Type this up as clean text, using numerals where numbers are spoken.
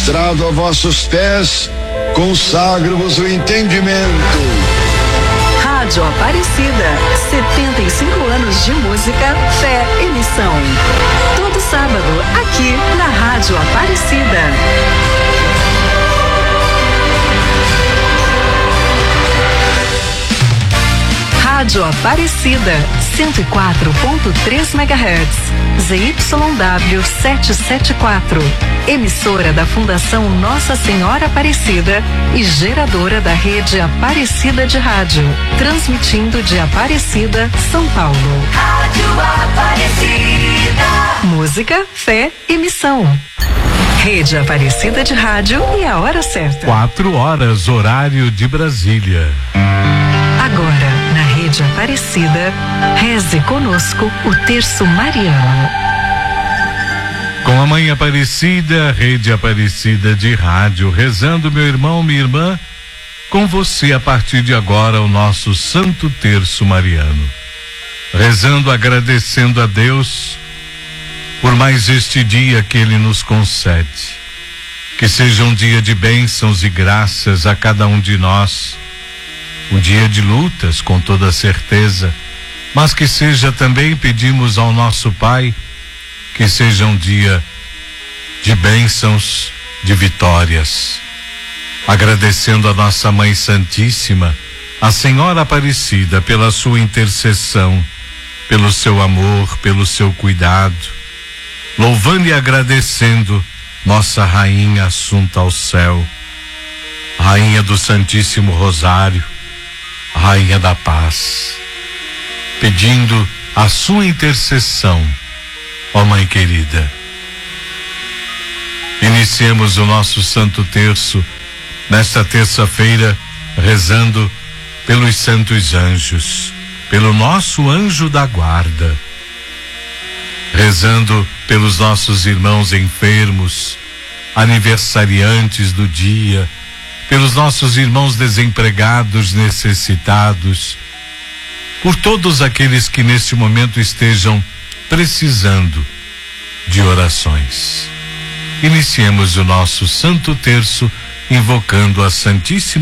prostrado a vossos pés, consagro-vos o entendimento. Rádio Aparecida, 75 anos de música, fé e missão. Todo sábado, aqui na Rádio Aparecida. Rádio Aparecida, 104.3 MHz, ZYW 774, emissora da Fundação Nossa Senhora Aparecida e geradora da rede Aparecida de Rádio, transmitindo de Aparecida, São Paulo. Rádio Aparecida. Música, fé e missão. Rede Aparecida de Rádio e a hora certa. 4 horas, horário de Brasília. Agora, na Rede Aparecida, reze conosco o terço mariano. Com a Mãe Aparecida, Rede Aparecida de Rádio, rezando, meu irmão, minha irmã, com você a partir de agora o nosso Santo Terço Mariano. Rezando, agradecendo a Deus por mais este dia que Ele nos concede. Que seja um dia de bênçãos e graças a cada um de nós. Um dia de lutas, com toda certeza, mas que seja também, pedimos ao nosso Pai, que seja um dia de bênçãos, de vitórias. Agradecendo a nossa Mãe Santíssima, a Senhora Aparecida, pela sua intercessão, pelo seu amor, pelo seu cuidado. Louvando e agradecendo nossa Rainha assunta ao céu, Rainha do Santíssimo Rosário, Rainha da Paz, pedindo a sua intercessão, ó Mãe querida. Iniciemos o nosso Santo Terço nesta terça-feira, rezando pelos santos anjos, pelo nosso anjo da guarda, rezando pelos nossos irmãos enfermos, aniversariantes do dia, pelos nossos irmãos desempregados, necessitados, por todos aqueles que neste momento estejam precisando de orações. Iniciemos o nosso Santo Terço invocando a Santíssima